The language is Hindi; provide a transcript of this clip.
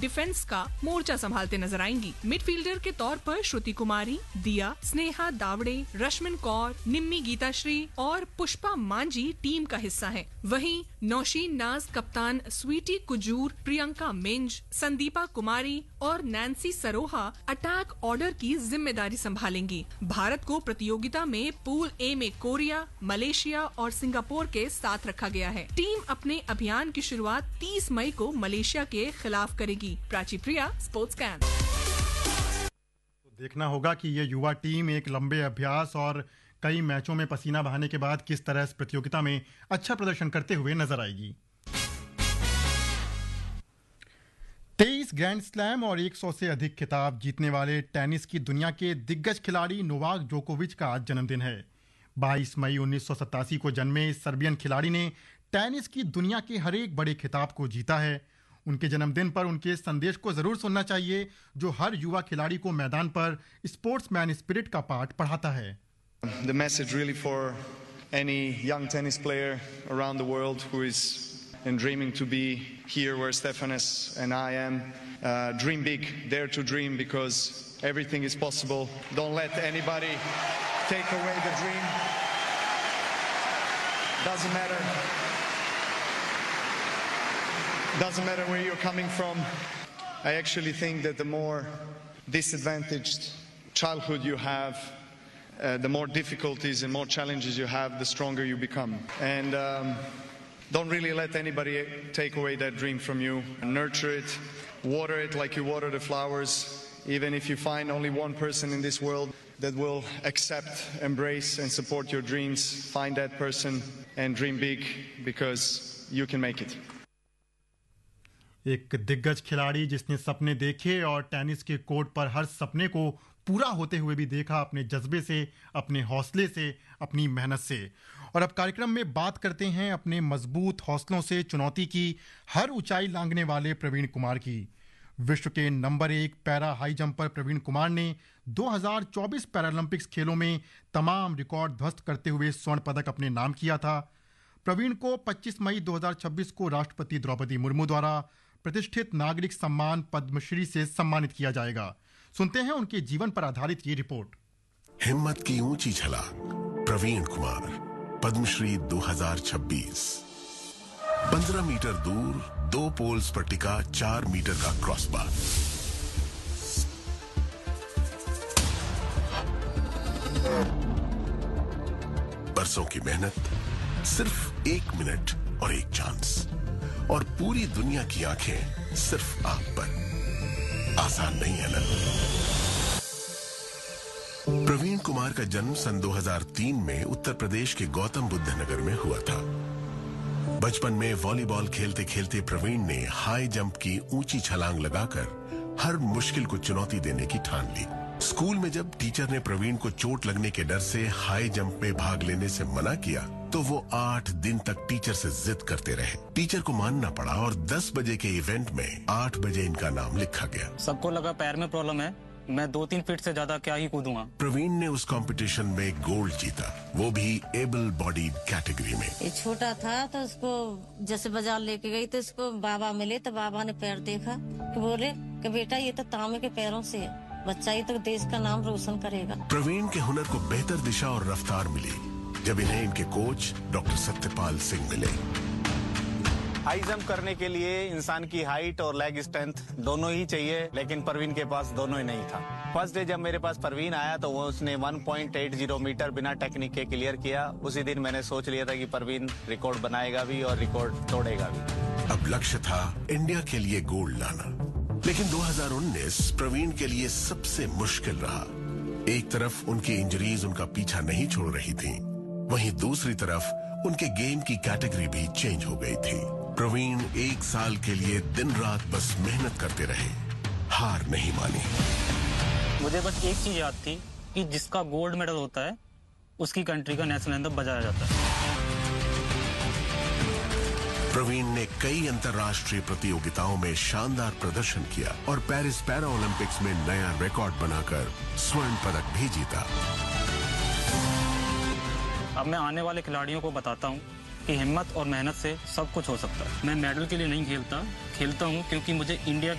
डिफेंस का मोर्चा संभालते नजर आएंगी। मिडफील्डर के तौर पर श्रुति कुमारी, दिया, स्नेहा दावड़े, रश्मिन कौर, निम्मी गीताश्री और पुष्पा मांझी टीम का हिस्सा हैं। वहीं नौशीन नाज कप्तान, स्वीटी कुजूर, प्रियंका मिंज, संदीपा कुमारी और नैन्सी सरोहा अटैक ऑर्डर की जिम्मेदारी संभालेंगी। भारत को प्रतियोगिता में पूल ए में कोरिया, मलेशिया और सिंगापुर के साथ रखा गया है। टीम अपने अभियान की शुरुआत 30 मई को मलेशिया के खिलाफ करेगी। प्राची प्रिया, स्पोर्ट्स कैन। देखना होगा कि ये युवा टीम एक लंबे अभ्यास और कई मैचों में पसीना बहाने के बाद किस तरह इस प्रतियोगिता में अच्छा प्रदर्शन करते हुए नजर आएगी। 23 ग्रैंड स्लैम और 100 से अधिक खिताब जीतने वाले टेनिस की दुनिया के दिग्गज खिलाड़ी नोवाक जोकोविच का आज जन्मदिन है। 22 मई 1987 को जन्मे इस सर्बियन खिलाड़ी ने टेनिस की दुनिया के हर एक बड़े खिताब को जीता है। उनके जन्मदिन पर उनके संदेश को जरूर सुनना चाहिए, जो हर युवा खिलाड़ी को मैदान पर स्पोर्ट्समैन स्पिरिट का पाठ पढ़ाता है। The message really for any young tennis player around the world who is and dreaming to be here where Stefanos and I am. Dream big, dare to dream, because everything is possible. Don't let anybody take away the dream. Doesn't matter where you're coming from. I actually think that the more disadvantaged childhood you have, the more difficulties and more challenges you have, the stronger you become. And don't really let anybody take away that dream from you. Nurture it, water it like you water the flowers. Even if you find only one person in this world that will accept, embrace and support your dreams, find that person and dream big, because you can make it. एक दिग्गज खिलाड़ी जिसने सपने देखे और टेनिस के कोर्ट पर हर सपने को पूरा होते हुए भी देखा, अपने जज्बे से, अपने हौसले से, अपनी मेहनत से। और अब कार्यक्रम में बात करते हैं अपने मजबूत हौसलों से चुनौती की हर ऊंचाई लांघने वाले प्रवीण कुमार की। विश्व के number 1 para high jumper Praveen Kumar ने 2024 पैरालंपिक्स खेलों में तमाम रिकॉर्ड ध्वस्त करते हुए स्वर्ण पदक अपने नाम किया था। प्रवीण को 25 मई 2026 को राष्ट्रपति द्रौपदी मुर्मू द्वारा प्रतिष्ठित नागरिक सम्मान पद्मश्री से सम्मानित किया जाएगा। सुनते हैं उनके जीवन पर आधारित ये रिपोर्ट। हिम्मत की ऊंची छलांग, प्रवीण कुमार, पद्मश्री 2026। 15 मीटर दूर 2 पोल्स पर टिका 4 मीटर का क्रॉसबार। बरसों की मेहनत, सिर्फ 1 मिनट और 1 चांस, और पूरी दुनिया की आंखें सिर्फ आप पर। आसान नहीं है ना? प्रवीण कुमार का जन्म सन 2003 में उत्तर प्रदेश के गौतम बुद्ध नगर में हुआ था। बचपन में वॉलीबॉल खेलते खेलते प्रवीण ने हाई जंप की ऊंची छलांग लगाकर हर मुश्किल को चुनौती देने की ठान ली। स्कूल में जब टीचर ने प्रवीण को चोट लगने के डर से हाई जंप में भाग लेने से मना किया, तो वो 8 दिन तक टीचर से जिद करते रहे। टीचर को मानना पड़ा और 10 बजे के इवेंट में 8 बजे इनका नाम लिखा गया। सबको लगा पैर में प्रॉब्लम है, मैं 2-3 फीट से ज्यादा क्या ही कूदूंगा। प्रवीण ने उस कंपटीशन में गोल्ड जीता, वो भी एबल बॉडीड कैटेगरी में। ये छोटा था तो उसको जैसे बाजार लेके गई तो उसको बाबा मिले, तो बाबा ने पैर देखा कि बोले कि बेटा ये तो तांबे के पैरों से है, बच्चा ये तो देश का नाम रोशन करेगा। प्रवीण के हुनर को बेहतर दिशा और रफ्तार मिली जब इन्हें इनके कोच डॉक्टर सत्यपाल सिंह मिले। हाई जंप करने के लिए इंसान की हाइट और लेग स्ट्रेंथ दोनों ही चाहिए, लेकिन परवीन के पास दोनों ही नहीं था। फर्स्ट डे जब मेरे पास परवीन आया तो वो उसने 1.80 मीटर बिना टेक्निक के क्लियर किया। उसी दिन मैंने सोच लिया था कि परवीन रिकॉर्ड बनाएगा भी और रिकॉर्ड तोड़ेगा भी। अब लक्ष्य था इंडिया के लिए गोल्ड लाना, लेकिन 2019 प्रवीण के लिए सबसे मुश्किल रहा। एक तरफ उनकी इंजरीज उनका पीछा नहीं छोड़ रही थी, वहीं दूसरी तरफ उनके गेम की कैटेगरी भी चेंज हो गई थी। प्रवीण 1 साल के लिए दिन रात बस मेहनत करते रहे, हार नहीं मानी। मुझे बस एक चीज याद थी कि जिसका गोल्ड मेडल होता है उसकी कंट्री का नेशनल एंथम बजाया जाता है। प्रवीण ने कई अंतर्राष्ट्रीय प्रतियोगिताओं में शानदार प्रदर्शन किया और पेरिस पैरा ओलंपिक्स में नया रिकॉर्ड बनाकर स्वर्ण पदक भी जीता। अब मैं आने वाले खिलाड़ियों को बताता हूँ कि हिम्मत और मेहनत से सब कुछ हो सकता है। मैं मेडल के लिए नहीं खेलता हूँ क्योंकि मुझे इंडिया